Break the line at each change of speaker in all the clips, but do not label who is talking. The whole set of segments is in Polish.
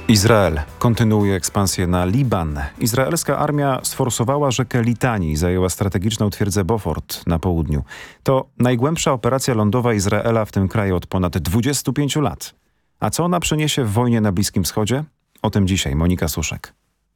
Izrael kontynuuje ekspansję na Liban. Izraelska armia sforsowała rzekę Litani i zajęła strategiczną twierdzę Beaufort na południu. To najgłębsza operacja lądowa Izraela w tym kraju od ponad 25 lat. A co ona przyniesie w wojnie na Bliskim Wschodzie? O tym dzisiaj Monika Suszek.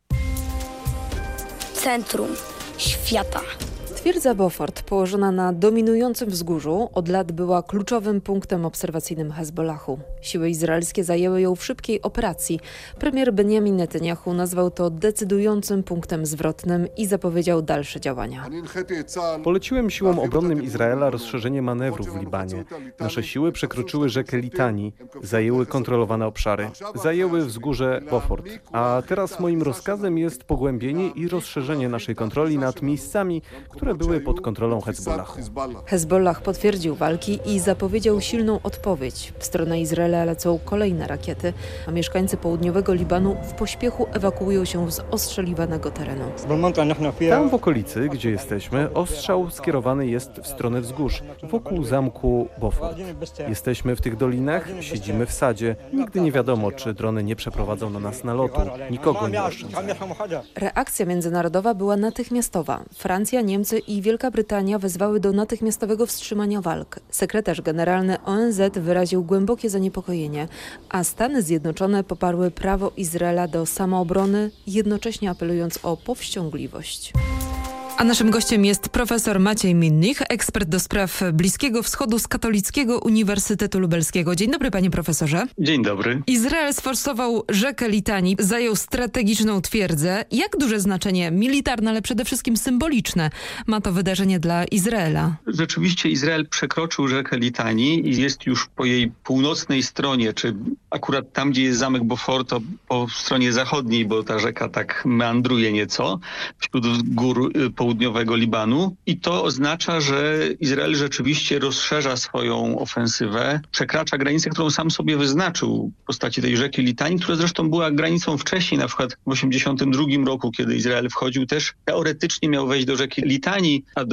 Centrum świata.
Twierdza Beaufort, położona na dominującym wzgórzu, od lat była kluczowym punktem obserwacyjnym Hezbollahu. Siły izraelskie zajęły ją w szybkiej operacji. Premier Benjamin Netanyahu nazwał to decydującym punktem zwrotnym i zapowiedział dalsze działania.
Poleciłem siłom obronnym Izraela rozszerzenie manewrów w Libanie. Nasze siły przekroczyły rzekę Litani, zajęły kontrolowane obszary, zajęły wzgórze Beaufort. A teraz moim rozkazem jest pogłębienie i rozszerzenie naszej kontroli nad miejscami, które były pod kontrolą Hezbollahu.
Hezbollah potwierdził walki i zapowiedział silną odpowiedź. W stronę Izraela lecą kolejne rakiety, a mieszkańcy południowego Libanu w pośpiechu ewakuują się z ostrzeliwanego terenu.
Tam w okolicy, gdzie jesteśmy, ostrzał skierowany jest w stronę wzgórz, wokół zamku Beaufort. Jesteśmy w tych dolinach, siedzimy w sadzie. Nigdy nie wiadomo, czy drony nie przeprowadzą na nas nalotu. Nikogo nie oszczędzają.
Reakcja międzynarodowa była natychmiastowa. Francja, Niemcy i Wielka Brytania wezwały do natychmiastowego wstrzymania walk. Sekretarz generalny ONZ wyraził głębokie zaniepokojenie, a Stany Zjednoczone poparły prawo Izraela do samoobrony, jednocześnie apelując o powściągliwość. A naszym gościem jest profesor Maciej Minnich, ekspert do spraw Bliskiego Wschodu z Katolickiego Uniwersytetu Lubelskiego. Dzień dobry, panie profesorze.
Dzień dobry.
Izrael sforsował rzekę Litani, zajął strategiczną twierdzę. Jak duże znaczenie militarne, ale przede wszystkim symboliczne ma to wydarzenie dla Izraela?
Rzeczywiście Izrael przekroczył rzekę Litani i jest już po jej północnej stronie, czy akurat tam, gdzie jest zamek Beaufort, to po stronie zachodniej, bo ta rzeka tak meandruje nieco wśród gór południowego Libanu i to oznacza, że Izrael rzeczywiście rozszerza swoją ofensywę, przekracza granicę, którą sam sobie wyznaczył w postaci tej rzeki Litani, która zresztą była granicą wcześniej, na przykład w 1982 roku, kiedy Izrael wchodził, też teoretycznie miał wejść do rzeki Litani, a